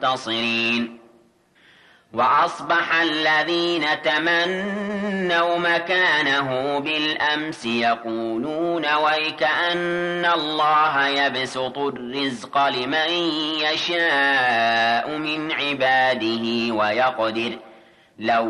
منتصرين. وأصبح الذين تمنوا مكانه بالأمس يقولون ويكأن الله يبسط الرزق لمن يشاء من عباده ويقدر لو